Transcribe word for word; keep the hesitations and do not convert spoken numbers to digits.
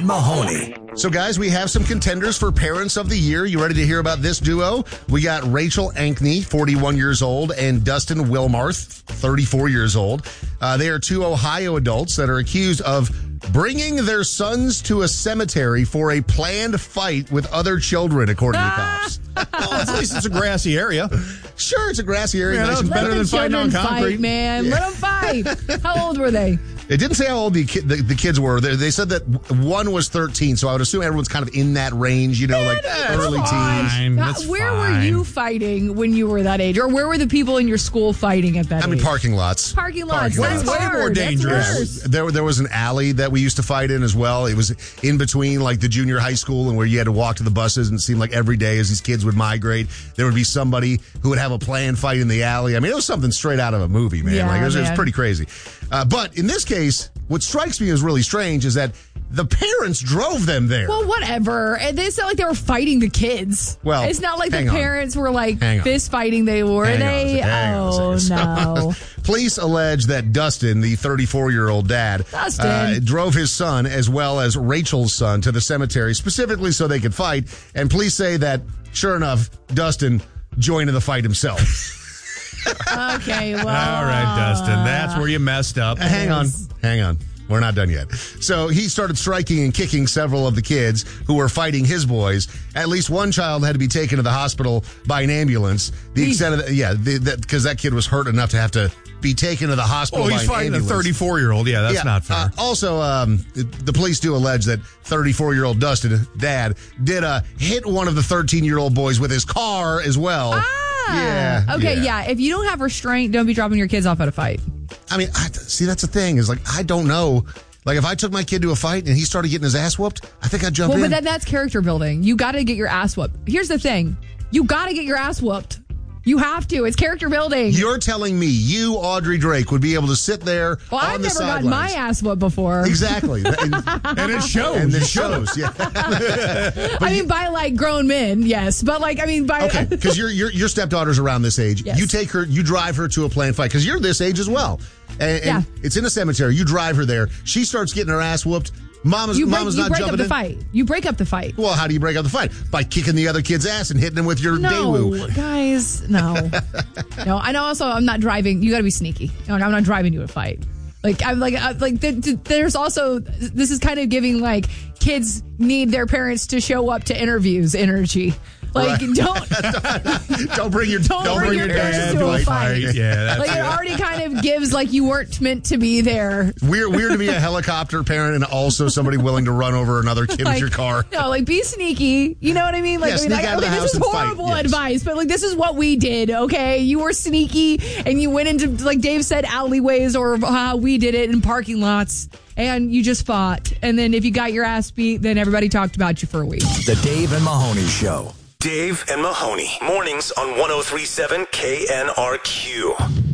Mahoney. So, guys, we have some contenders for Parents of the Year. You ready to hear about this duo? We got Rachel Ankney, forty-one years old, and Dustin Wilmarth, thirty-four years old. Uh, they are two Ohio adults that are accused of bringing their sons to a cemetery for a planned fight with other children, according to cops. Well, at least it's a grassy area. Sure, it's a grassy area. Yeah, nice it's and better better. than fighting on Children concrete. Fight, man, Yeah. let them fight. How old were they? It didn't say how old the, ki- the, the kids were. They, they said that one was thirteen, so I would assume everyone's kind of in that range, you know, like Man, early come on. teens. How- That's where were fine. you fighting when you were that age? Or where were the people in your school fighting at that I mean, age? parking lots. Parking lots. Parking That's lots. Way hard. more That's dangerous. worse. There, there was an alley that we used to fight in as well. It was in between like the junior high school and where you had to walk to the buses, and it seemed like every day as these kids would migrate, there would be somebody who would have a planned fight in the alley. I mean, it was something straight out of a movie, man. Yeah, like it was, it was man. pretty crazy. Uh, but in this case, what strikes me as really strange is that the parents drove them there. Well, whatever. And It's not like they were fighting the kids. Well, it's not like the hang on. parents were like Hang on. fist fighting. They were. Hang on a they. second, hang on a Oh second. no. Police allege that Dustin, the thirty-four-year-old dad, Dustin. uh, drove his son as well as Rachel's son to the cemetery specifically so they could fight. And police say that, sure enough, Dustin joined in the fight himself. Okay. Well. All right, Dustin. That's where you messed up. Hang on. Hang on. We're not done yet. So he started striking and kicking several of the kids who were fighting his boys. At least one child had to be taken to the hospital by an ambulance. The He's- extent of the, yeah, because that, 'cause that kid was hurt enough to have to be taken to the hospital Oh, by he's an fighting a ambulance. thirty-four-year-old. Yeah, that's Yeah, not fair. Uh, also, um, the police do allege that thirty-four-year-old Dustin, dad, did uh, hit one of the thirteen-year-old boys with his car as well. Ah, Yeah, Okay. yeah. Yeah. If you don't have restraint, don't be dropping your kids off at a fight. I mean, I, see, that's the thing is like, I don't know. Like, if I took my kid to a fight and he started getting his ass whooped, I think I'd jump Well, in. but then that's character building. You got to get your ass whooped. Here's the thing: you got to get your ass whooped. You have to. It's character building. You're telling me you, Audrey Drake, would be able to sit there well, on I've the never gotten sidelines. my ass whooped before. Exactly. and, and it shows. and it You should've. shows, yeah. I mean, by like grown men, yes, but like, I mean, by Okay, because your, your your stepdaughter's around this age. Yes. You take her, you drive her to a planned fight because you're this age as well. And, and Yeah. it's in a cemetery. You drive her there. She starts getting her ass whooped. Mama's, you break, mama's you not break up jumping the in. fight. You break up the fight. Well, how do you break up the fight? By kicking the other kid's ass and hitting him with your No, daewoo. guys, no, no. I know. Also, I'm not driving. You got to be sneaky. Like, I'm not driving you to a fight. Like I'm like I, like th- th- there's also this is kind of giving like kids need their parents to show up to interviews energy. Like Right. don't Don't bring your Don't bring your parents to a fight. Yeah, that's like it already kind of gives like you weren't meant to be there. Weird, weird to be a helicopter parent and also somebody willing to run over another kid Like, with your car. No, like be sneaky. You know what I mean? Like, Yeah, I mean, sneak like, out of the okay, house this is and fight, horrible yes. advice, but like this is what we did. Okay, you were sneaky and you went into like Dave said alleyways or how we did it in parking lots, and you just fought. And then if you got your ass beat, then everybody talked about you for a week. The Dave and Mahoney Show. Dave and Mahoney. Mornings on one oh three point seven K N R Q.